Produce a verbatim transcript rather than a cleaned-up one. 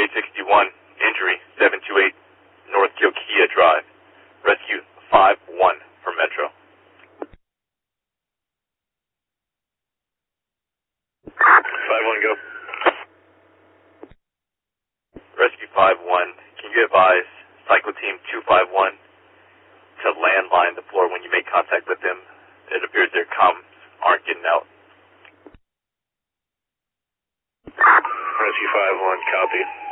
sixty-one, injury, seven two eight, North Gilkea Drive. Rescue five one for Metro. five one, go. Rescue five one, can you advise Cycle Team two five one to landline the floor when you make contact with them? It appears their comms aren't getting out. Rescue five one, copy.